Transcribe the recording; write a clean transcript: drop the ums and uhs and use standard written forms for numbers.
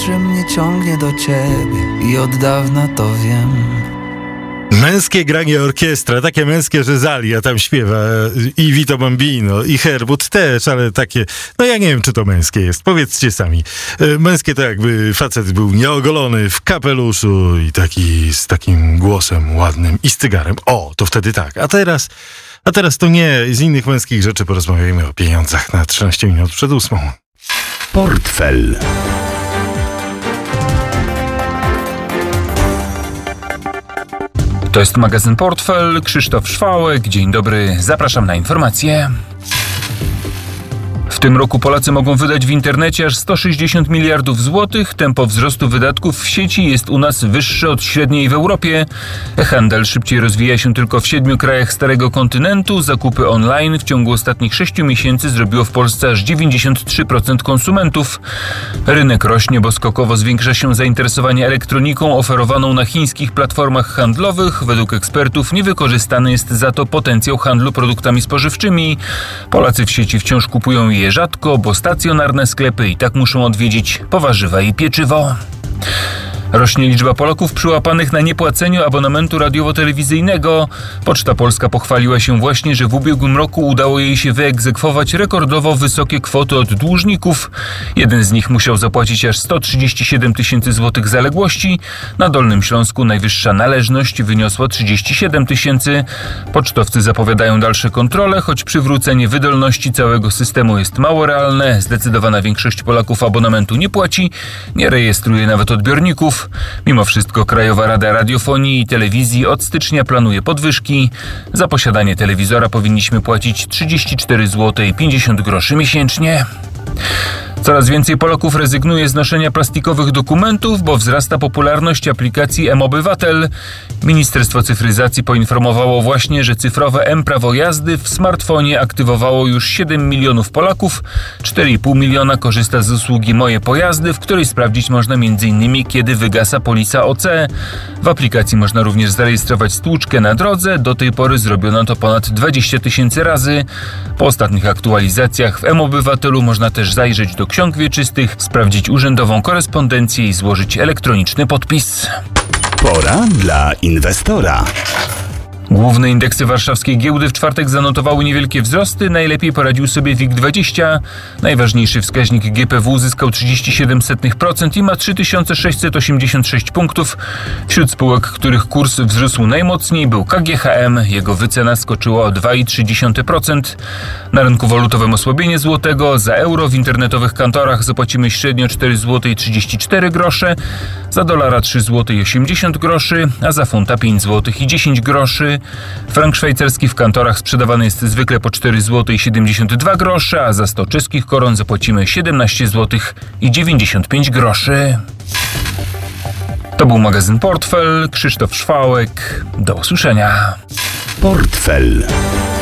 że mnie ciągnie do ciebie i od dawna to wiem. Męskie granie orkiestra, takie męskie, że Zalia tam śpiewa i Vito Bambino i Herbut też, ale takie, no ja nie wiem, czy to męskie jest, powiedzcie sami. Męskie to jakby facet był nieogolony w kapeluszu i taki z takim głosem ładnym i z cygarem. O, to wtedy tak. A teraz to nie, z innych męskich rzeczy porozmawiajmy o pieniądzach na 13 minut przed 8. Portfel. To jest magazyn Portfel, Krzysztof Szwałek. Dzień dobry, zapraszam na informacje. W tym roku Polacy mogą wydać w internecie aż 160 miliardów złotych. Tempo wzrostu wydatków w sieci jest u nas wyższe od średniej w Europie. Handel szybciej rozwija się tylko w 7 krajach Starego Kontynentu. Zakupy online w ciągu ostatnich 6 miesięcy zrobiło w Polsce aż 93% konsumentów. Rynek rośnie, bo skokowo zwiększa się zainteresowanie elektroniką oferowaną na chińskich platformach handlowych. Według ekspertów niewykorzystany jest za to potencjał handlu produktami spożywczymi. Polacy w sieci wciąż kupują je rzadko, bo stacjonarne sklepy i tak muszą odwiedzić po warzywa i pieczywo. Rośnie liczba Polaków przyłapanych na niepłaceniu abonamentu radiowo-telewizyjnego. Poczta Polska pochwaliła się właśnie, że w ubiegłym roku udało jej się wyegzekwować rekordowo wysokie kwoty od dłużników. Jeden z nich musiał zapłacić aż 137 tysięcy złotych zaległości. Na Dolnym Śląsku najwyższa należność wyniosła 37 tysięcy. Pocztowcy zapowiadają dalsze kontrole, choć przywrócenie wydolności całego systemu jest mało realne. Zdecydowana większość Polaków abonamentu nie płaci, nie rejestruje nawet odbiorników. Mimo wszystko Krajowa Rada Radiofonii i Telewizji od stycznia planuje podwyżki. Za posiadanie telewizora powinniśmy płacić 34 zł 50 groszy miesięcznie. Coraz więcej Polaków rezygnuje z noszenia plastikowych dokumentów, bo wzrasta popularność aplikacji mObywatel. Ministerstwo Cyfryzacji poinformowało właśnie, że cyfrowe mPrawo jazdy w smartfonie aktywowało już 7 milionów Polaków. 4,5 miliona korzysta z usługi Moje Pojazdy, w której sprawdzić można m.in. kiedy wygasa polisa OC. W aplikacji można również zarejestrować stłuczkę na drodze. Do tej pory zrobiono to ponad 20 tysięcy razy. Po ostatnich aktualizacjach w mObywatelu można też zajrzeć do ksiąg wieczystych, sprawdzić urzędową korespondencję i złożyć elektroniczny podpis. Pora dla inwestora. Główne indeksy warszawskiej giełdy w czwartek zanotowały niewielkie wzrosty. Najlepiej poradził sobie WIG20. Najważniejszy wskaźnik GPW zyskał 0,37% i ma 3686 punktów. Wśród spółek, których kurs wzrósł najmocniej, był KGHM. Jego wycena skoczyła o 2,3%. Na rynku walutowym osłabienie złotego. Za euro w internetowych kantorach zapłacimy średnio 4,34 zł, za dolara 3,80 zł, a za funta 5,10 zł. Frank szwajcarski w kantorach sprzedawany jest zwykle po 4,72 zł, a za 100 czeskich koron zapłacimy 17,95 zł. To był magazyn Portfel, Krzysztof Szwałek. Do usłyszenia. Portfel.